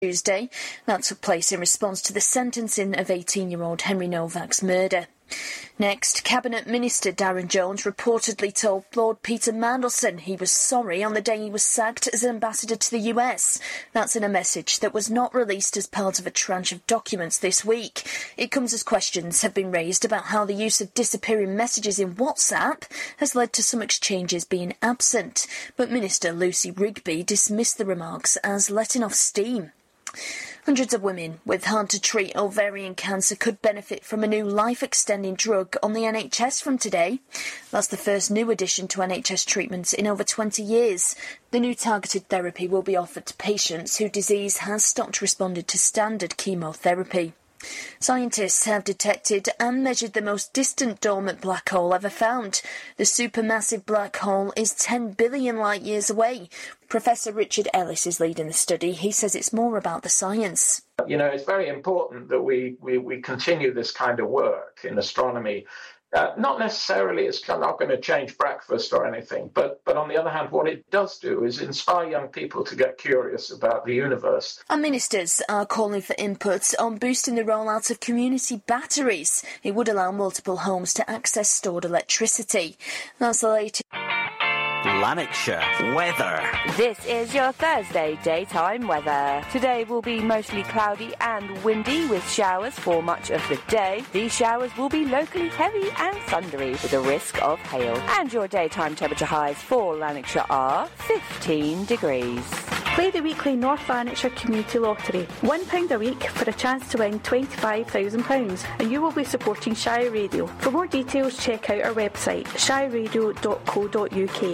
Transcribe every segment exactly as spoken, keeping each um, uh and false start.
Tuesday. That took place in response to the sentencing of eighteen-year-old Henry Novak's murder. Next, Cabinet Minister Darren Jones reportedly told Lord Peter Mandelson he was sorry on the day he was sacked as ambassador to the U S. That's in a message that was not released as part of a tranche of documents this week. It comes as questions have been raised about how the use of disappearing messages in WhatsApp has led to some exchanges being absent. But Minister Lucy Rigby dismissed the remarks as letting off steam. Hundreds of women with hard-to-treat ovarian cancer could benefit from a new life-extending drug on the N H S from today. That's the first new addition to N H S treatments in over twenty years. The new targeted therapy will be offered to patients whose disease has stopped responding to standard chemotherapy. Scientists have detected and measured the most distant dormant black hole ever found. The supermassive black hole is ten billion light-years away. Professor Richard Ellis is leading the study. He says it's more about the science. You know, it's very important that we, we, we continue this kind of work in astronomy. Uh, not necessarily, it's not going to change breakfast or anything, but but on the other hand, what it does do is inspire young people to get curious about the universe. Our ministers are calling for input on boosting the rollout of community batteries. It would allow multiple homes to access stored electricity. That's the latest. Lanarkshire weather. This is your Thursday daytime weather. Today will be mostly cloudy and windy with showers for much of the day. These showers will be locally heavy and thundery with a risk of hail. And your daytime temperature highs for Lanarkshire are fifteen degrees. Play the weekly North Lanarkshire Community Lottery. One pound a week for a chance to win twenty-five thousand pounds, and you will be supporting Shire Radio. For more details, check out our website, shire radio dot co dot uk.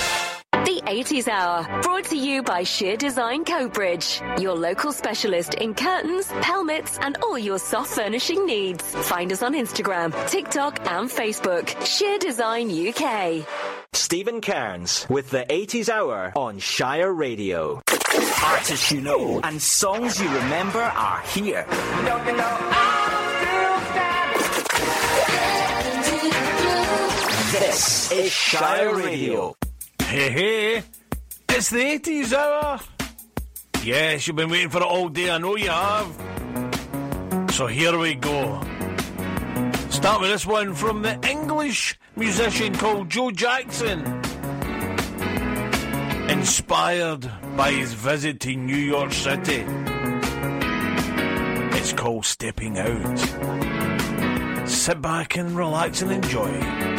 The eighties Hour, brought to you by Sheer Design Coatbridge, your local specialist in curtains, pelmets and all your soft furnishing needs. Find us on Instagram, TikTok and Facebook. Sheer Design U K. Stephen Cairns with the eighties Hour on Shire Radio. Artists you know and songs you remember are here. Don't you know I'm still standing? This is Shire Radio. Hey, hey, it's the eighties Hour. Yes, you've been waiting for it all day, I know you have. So here we go. Start with this one from the English musician called Joe Jackson. Inspired by his visit to New York City. It's called Stepping Out. Sit back and relax and enjoy.